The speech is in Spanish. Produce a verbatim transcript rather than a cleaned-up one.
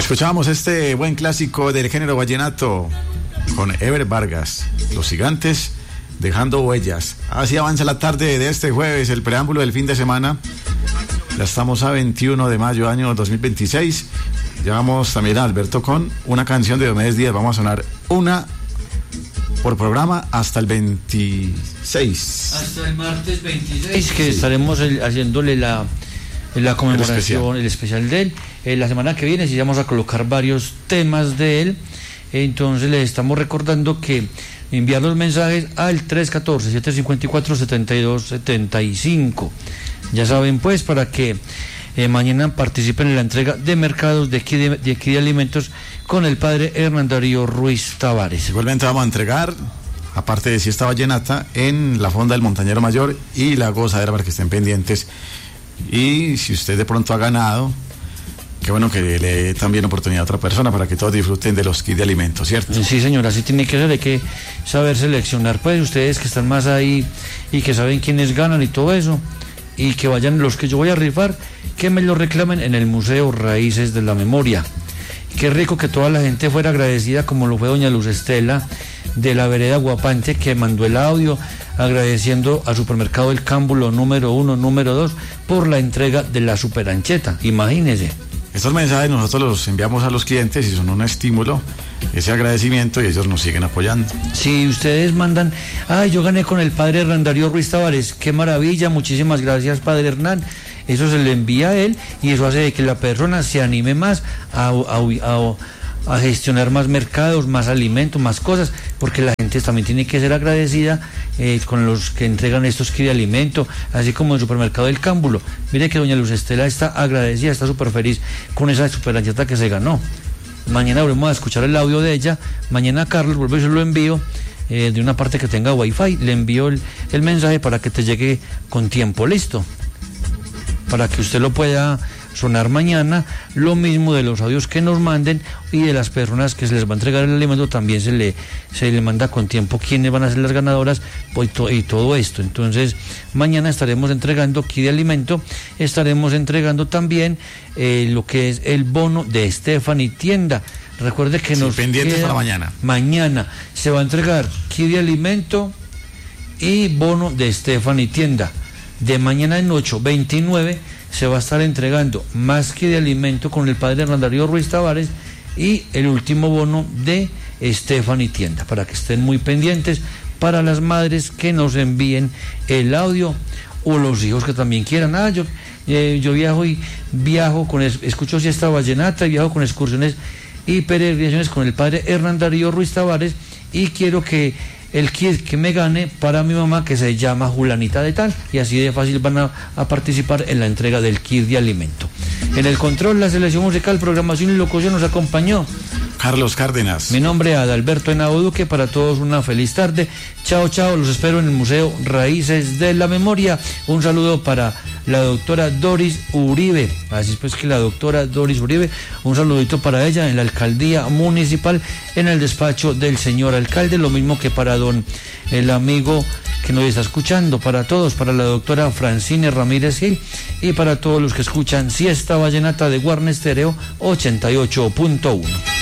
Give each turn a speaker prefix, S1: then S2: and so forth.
S1: Escuchábamos este buen clásico del género vallenato con Ever Vargas, Los Gigantes, Dejando Huellas. Así avanza la tarde de este jueves, el preámbulo del fin de semana. Ya estamos a veintiuno de mayo, año dos mil veintiséis. Llevamos también a Alberto con una canción de Diomedes Díaz. Vamos a sonar una por programa hasta el veintiséis.
S2: Hasta el martes veintiséis, que sí, estaremos el, haciéndole la, la conmemoración, el especial. el especial de él. Eh, la semana que viene sí vamos a colocar varios temas de él. Entonces les estamos recordando que enviar los mensajes al tres uno cuatro, siete cinco cuatro, siete dos siete cinco. Ya saben, pues, para que eh, mañana participen en la entrega de mercados de aquí de, de aquí de alimentos con el padre Hernán Darío Ruiz Tavares.
S1: Igualmente vamos a entregar, aparte de Siesta Vallenata, en la Fonda del Montañero Mayor y la Gozadera, para que estén pendientes. Y si usted de pronto ha ganado, qué bueno que le dé también oportunidad a otra persona para que todos disfruten de los kits de alimentos, ¿cierto?
S2: Sí, señora, así tiene que ser, hay que saber seleccionar, pues, ustedes que están más ahí y que saben quiénes ganan y todo eso, y que vayan los que yo voy a rifar, que me lo reclamen en el Museo Raíces de la Memoria. Qué rico que toda la gente fuera agradecida, como lo fue doña Luz Estela de la vereda Guapante, que mandó el audio agradeciendo al Supermercado El Cámbulo número uno, número dos, por la entrega de la superancheta. Imagínese.
S1: Estos mensajes nosotros los enviamos a los clientes y son un estímulo, ese agradecimiento, y ellos nos siguen apoyando.
S2: Si ustedes mandan, ay, yo gané con el padre Hernán Darío Ruiz Tavares, qué maravilla, muchísimas gracias, padre Hernán. Eso se le envía a él y eso hace que la persona se anime más a, a, a, a gestionar más mercados, más alimentos, más cosas, porque la gente también tiene que ser agradecida eh, con los que entregan estos kits de alimento, así como el Supermercado del Cámbulo. Mire que doña Luz Estela está agradecida, está súper feliz con esa superancheta que se ganó. Mañana volvemos a escuchar el audio de ella. Mañana Carlos, vuelvo y se lo envío eh, de una parte que tenga wifi, le envío el, el mensaje para que te llegue con tiempo, listo, para que usted lo pueda sonar mañana. Lo mismo de los audios que nos manden, y de las personas que se les va a entregar el alimento también se le, se le manda con tiempo quiénes van a ser las ganadoras y, to, y todo esto. Entonces mañana estaremos entregando kit de alimento, estaremos entregando también eh, lo que es el bono de Stephanie Tienda. Recuerde que
S1: sí,
S2: nos
S1: pendientes para mañana.
S2: Mañana se va a entregar kit de alimento y bono de Stephanie Tienda. De mañana en ocho veintinueve se va a estar entregando más que de alimento con el padre Hernán Darío Ruiz Tavares y el último bono de Stephanie Tienda, para que estén muy pendientes, para las madres que nos envíen el audio, o los hijos que también quieran. Ah, yo, eh, yo viajo y viajo con, escucho Siesta Vallenata y viajo con excursiones y peregrinaciones con el padre Hernán Darío Ruiz Tavares, y quiero que el kit que me gane para mi mamá, que se llama Julanita de tal, y así de fácil van a, a participar en la entrega del kit de alimento. En el control, la selección musical, programación y locución nos acompañó
S1: Carlos Cárdenas.
S2: Mi nombre es Adalberto Henao Duque. Para todos una feliz tarde. Chao, chao, los espero en el Museo Raíces de la Memoria. Un saludo para la doctora Doris Uribe, así es pues que la doctora Doris Uribe, un saludito para ella en la alcaldía municipal, en el despacho del señor alcalde, lo mismo que para don el amigo que nos está escuchando, para todos, para la doctora Francine Ramírez Gil, y para todos los que escuchan Siesta Vallenata de Guarne Estéreo ochenta y ocho punto uno.